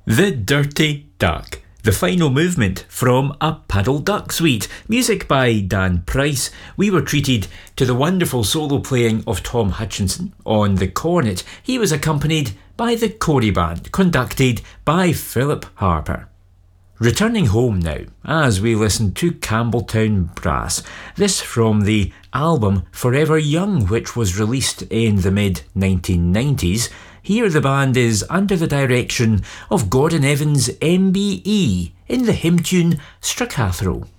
The Dirty Duck, the final movement from A Paddle Duck Suite, music by Dan Price. We were treated to the wonderful solo playing of Tom Hutchinson on the cornet. He was accompanied by the Corey Band, conducted by Philip Harper. Returning home now, as we listen to Campbelltown Brass, this from the album Forever Young, which was released in the mid-1990s. Here the band is under the direction of Gordon Evans MBE in the hymn tune Stracathro.